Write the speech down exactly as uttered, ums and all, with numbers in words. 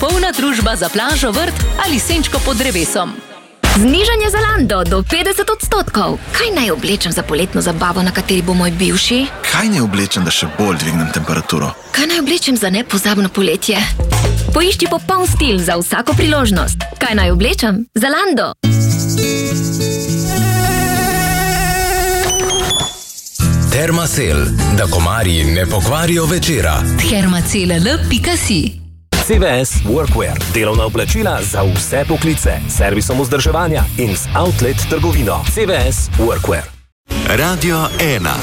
popolna družba za plažo, vrt ali senčko pod drevesom. Znižanje Zalando do petdeset odstotkov. Kaj naj oblečem za poletno zabavo, na kateri bo moj bivši? Kaj naj oblečem, da še bolj dvignem temperaturo? Kaj naj oblečem za nepozabno poletje? Poišči popoln stil za vsako priložnost. Kaj naj oblečem? Zalando. Thermacell, da komarji ne pokvarijo večera. thermacell pika si. C V S Workwear, delovna oblačila za vse poklice, servisom vzdrževanja in z outlet trgovino. C V S Workwear. Radio ena.